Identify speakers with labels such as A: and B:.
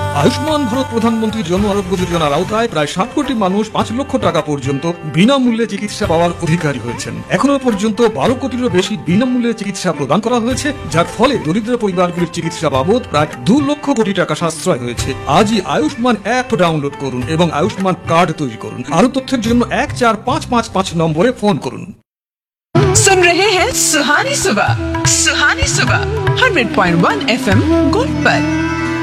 A: আয়ুষ্মান ভারত প্রধানমন্ত্রী জন আরোগ্য যোজনার আওতায় প্রায় 7 কোটি মানুষ 5 লক্ষ টাকা পর্যন্ত বিনামূল্যে চিকিৎসা পাওয়ার অধিকারী হয়েছেন। এখনো পর্যন্ত 12 কোটিরও বেশি বিনামূল্যে চিকিৎসা প্রদান করা হয়েছে, যার ফলে দরিদ্র পরিবারগুলির চিকিৎসা বাবদ প্রায় 2 লক্ষ কোটি টাকা সাশ্রয় হয়েছে। আজই আয়ুষ্মান অ্যাপ ডাউনলোড করুন এবং আয়ুষ্মান কার্ড তৈরি করুন। আরো তথ্যের জন্য 14555 নম্বরে ফোন করুন।
B: सुन रहे हैं सुहानी सुबह 100.1 FM गोल्ड पर।